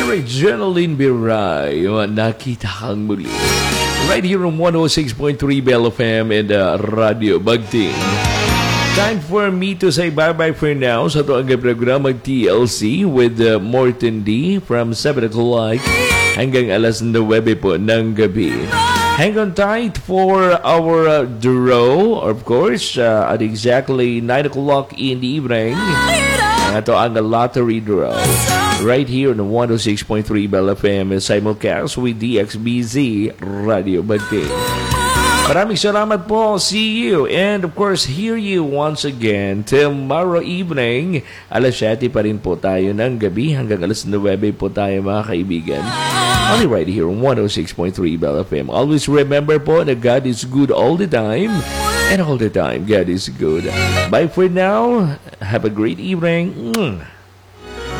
Jeneline Biray, nakita kang muli. Right here on 106.3 Bell FM and Radio Bagting. Time for me to say bye-bye for now sa ito ang programa TLC with Morton D from 7 o'clock hanggang alas 9 po ng gabi. Hang on tight for our draw, of course, at exactly 9 o'clock in the evening. Ito ang lottery draw. Right here on 106.3 Bell FM simulcast with DXBZ Radio Bagting. Maraming salamat po. See you. And of course, hear you once again tomorrow evening. Alas 7 pa rin po tayo ng gabi. Hanggang alas 9 po tayo mga kaibigan. Only right here on 106.3 Bell FM. Always remember po that God is good all the time. And all the time, God is good. Bye for now. Have a great evening.